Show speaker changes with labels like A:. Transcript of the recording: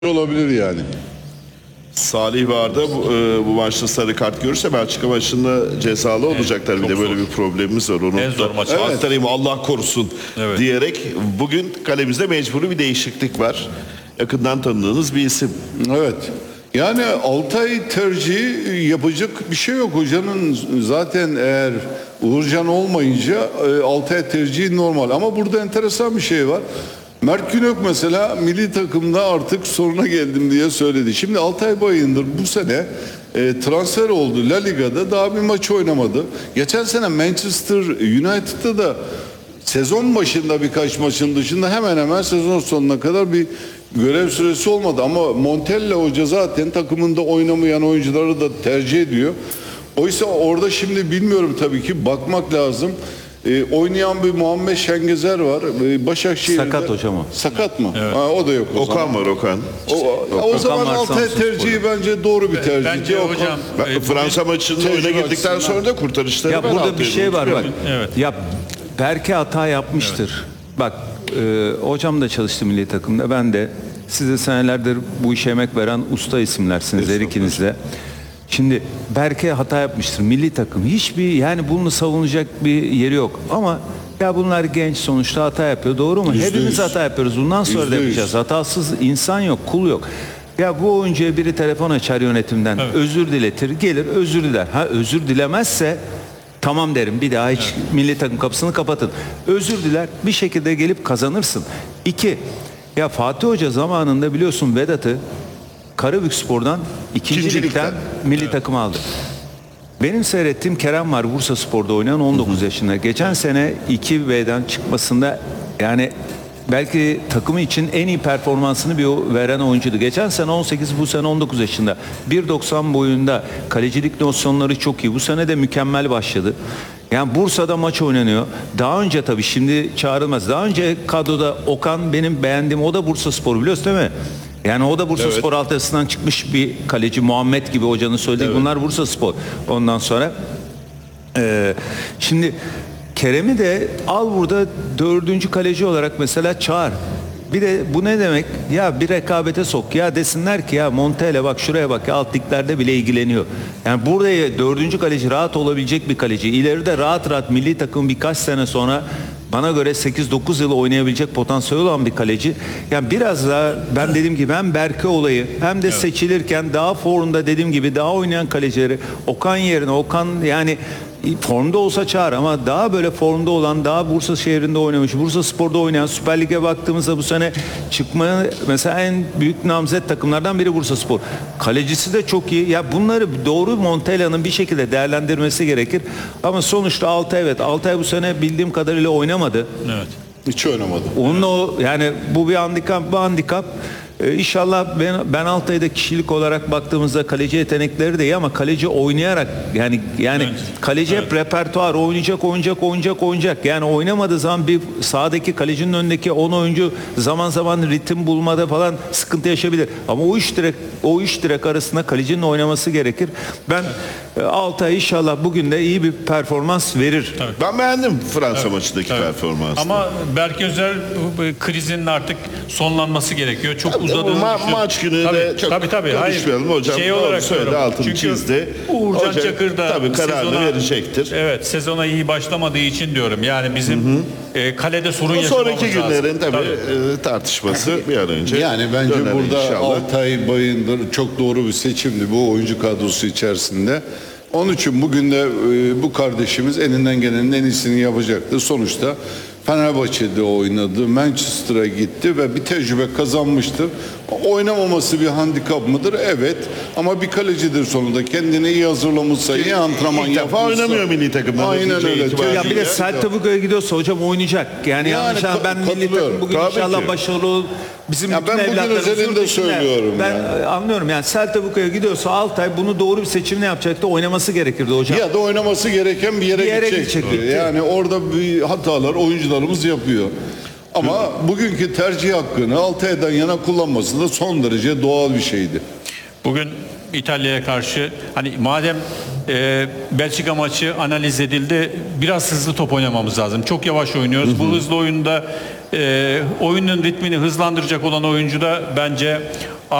A: olabilir yani.
B: Salih vardı bu maçta sarı kart görürse Belçika maçında cezalı olacaklar. Bir de böyle bir problemimiz var. Onu
C: En zor
B: da
C: maç.
B: aktarayım, Allah korusun
C: Evet.
B: diyerek bugün kalemizde mecburi bir değişiklik var. Yakından tanıdığınız bir isim.
A: Evet. Yani Altay tercihi yapacak bir şey yok. Hocanın zaten eğer Uğurcan olmayınca Altay tercihi normal. Ama burada enteresan bir şey var. Mert Günok mesela milli takımda artık soruna geldim diye söyledi. Şimdi Altay Bayındır bu sene transfer oldu. La Liga'da daha bir maç oynamadı. Geçen sene Manchester United'da da sezon başında birkaç maçın dışında hemen hemen sezon sonuna kadar bir görev süresi olmadı. Ama Montella Hoca zaten takımında oynamayan oyuncuları da tercih ediyor. Oysa orada şimdi bilmiyorum, tabii ki bakmak lazım. Oynayan bir Muhammed Şengezer var. Başakşehir'de.
D: Sakat hocam o.
A: Sakat mı? Ha, o da yok o zaman.
B: Okan var, Okan.
A: O zaman
D: var,
A: Altay
D: Samsun
A: tercihi
D: Spor'da.
A: bence doğru bir tercih.
C: Bence
A: Okan-
C: hocam
B: Fransa maçında
A: tecrübe
B: öne girdikten
A: açısından.
B: sonra da kurtarışları
D: Ya
B: ben
D: burada bir
B: Altay'ı
D: şey var bak.
B: unutmuyorum.
C: Evet.
D: Ya Berke hata yapmıştır. Bak hocam da çalıştı milli takımda. Ben de, siz de senelerdir bu işe emek veren usta isimlersiniz her ikiniz de. Şimdi Berke hata yapmıştır. Milli takım hiçbir, yani bunu savunacak bir yeri yok. Ama ya bunlar genç, sonuçta hata yapıyor. Doğru mu?
A: %100.
D: Hepimiz hata yapıyoruz. Bundan sonra da
A: %100.
D: yapacağız. Hatasız insan yok, kul yok. Ya bu oyuncuya biri telefon açar yönetimden.
C: Evet.
D: Özür diletir. Gelir özür diler. Ha, özür dilemezse tamam derim, bir daha hiç milli takım kapısını kapatın. Özür diler, bir şekilde gelip kazanırsın. İki, ya Fatih Hoca zamanında biliyorsun Vedat'ı Karabükspor'dan ikinci
B: İkinci
D: ligden
B: ligden.
D: milli takım aldı. Benim seyrettiğim Kerem var, Bursaspor'da oynayan 19 yaşında. Geçen sene 2B'den çıkmasında yani belki takımı için en iyi performansını veren oyuncuydu. Geçen sene 18, bu sene 19 yaşında. 1.90 boyunda, kalecilik nosyonları çok iyi. Bu sene de mükemmel başladı. Yani Bursa'da maç oynanıyor. Daha önce tabii şimdi çağrılmaz. Daha önce kadroda Okan benim beğendiğim, o da Bursaspor, biliyorsun değil mi? Yani o da Bursaspor altyapısından çıkmış bir kaleci, Muhammed gibi hocanın söylediği, bunlar Bursaspor. Ondan sonra şimdi Kerem'i de al burada dördüncü kaleci olarak mesela çağır. Bir de bu ne demek? Ya bir rekabete sok. Ya desinler ki ya Montella bak şuraya bak ya, alt liglerde bile ilgileniyor. Yani burada dördüncü kaleci rahat olabilecek bir kaleci. İleride rahat rahat milli takım birkaç sene sonra bana göre 8-9 yıl oynayabilecek potansiyel olan bir kaleci. Yani biraz daha ben dediğim gibi hem Berke olayı hem de seçilirken daha formda, dediğim gibi daha oynayan kalecileri Okan yerine, Okan yani formda olsa çağır ama daha böyle formda olan, daha Bursa şehrinde oynamış, Bursaspor'da oynayan, Süper Lig'e baktığımızda bu sene çıkma mesela en büyük namzet takımlardan biri Bursaspor. Kalecisi de çok iyi. Ya bunları doğru Montella'nın bir şekilde değerlendirmesi gerekir. Ama sonuçta Altay bu sene bildiğim kadarıyla oynamadı.
C: Evet.
A: Hiç oynamadı.
D: Onunla yani bu bir handikap. İnşallah ben Altay'da kişilik olarak baktığımızda kaleci yetenekleri de iyi ama kaleci oynayarak yani
C: Evet.
D: kaleci hep repertuar oynayacak. Yani oynamadığı zaman bir sahadaki kalecinin önündeki 10 oyuncu zaman zaman ritim bulmada falan sıkıntı yaşayabilir. Ama o üç direk arasında kalecinin oynaması gerekir. Ben Altay inşallah bugün de iyi bir performans verir.
B: Ben beğendim Fransa maçındaki
C: Tabii.
B: performansını.
C: Ama Berke Özer bu krizin artık sonlanması gerekiyor. Çok
B: Tabii,
C: uzadığını düşünüyorum.
B: maç günü de çok konuşmayalım. Hocam
C: Şey
B: doğru
C: olarak
B: söyledi,
C: diyorum.
B: altını
C: Çünkü
B: çizdi.
C: Uğurcan
B: Hoca
C: Çakır da
B: tabii kararını verecektir.
C: Evet, sezona iyi başlamadığı için diyorum. Yani bizim kalede sorun
B: O
C: yaşamamız
B: sonraki
C: lazım.
B: günlerin tartışması bir an önce
A: Yani bence
B: döner
A: burada
B: inşallah.
A: Altay Bayındır çok doğru bir seçimdi bu oyuncu kadrosu içerisinde. Onun için bugün de bu kardeşimiz elinden gelenin en iyisini yapacaktı. Sonuçta Fenerbahçe'de oynadı, Manchester'a gitti ve bir tecrübe kazanmıştır. Oynamaması bir handikap mıdır? Evet. Ama bir kalecidir sonunda. Kendini iyi hazırlamışsa, iyi antrenman
B: İlk defa
A: yapmışsa.
B: oynamıyor milli takımda.
A: Aynen
B: Netice
A: öyle.
B: itibariyle.
D: Ya bir de Celta Vigo'ya gidiyorsa hocam oynayacak. Yani yanlış ben milli
A: katılıyorum.
D: takım bugün
B: Tabii
D: inşallah
B: ki.
D: başarılı olur. Bizim
A: Ya
D: bütün
A: ben bugün
D: evlatlarımız
A: özelinde
D: yurt dışında.
A: söylüyorum
D: Ben
A: yani.
D: anlıyorum yani Celta Vigo'ya gidiyorsa Altay bunu doğru bir seçimle yapacaktı. Oynaması gerekirdi hocam.
A: Ya da oynaması gereken bir yere, gidecek. Yani orada bir hatalar oyuncularımız yapıyor. Ama bugünkü tercih hakkını Altay'dan yana kullanması da son derece doğal bir şeydi.
C: Bugün İtalya'ya karşı hani madem Belçika maçı analiz edildi, biraz hızlı top oynamamız lazım. Çok yavaş oynuyoruz. Bu hızlı oyunda oyunun ritmini hızlandıracak olan oyuncu da bence